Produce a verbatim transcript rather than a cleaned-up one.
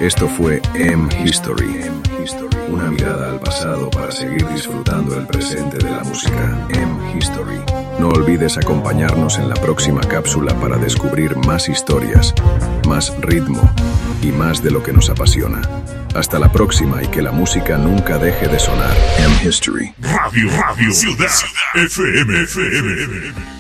Esto fue M History, una mirada al pasado para seguir disfrutando el presente de la música. M History. No olvides acompañarnos en la próxima cápsula para descubrir más historias, más ritmo y más de lo que nos apasiona. Hasta la próxima y que la música nunca deje de sonar. M History. Radio, Radio, Ciudad, F M, F M.